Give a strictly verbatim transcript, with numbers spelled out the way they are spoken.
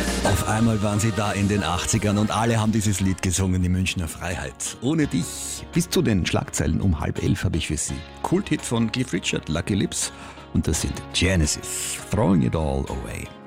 Auf einmal waren sie da in den achtzigern und alle haben dieses Lied gesungen, die Münchner Freiheit. Ohne dich. Bis zu den Schlagzeilen um halb elf habe ich für Sie. Kulthit von Cliff Richard, Lucky Lips. Und das sind Genesis, Throwing It All Away.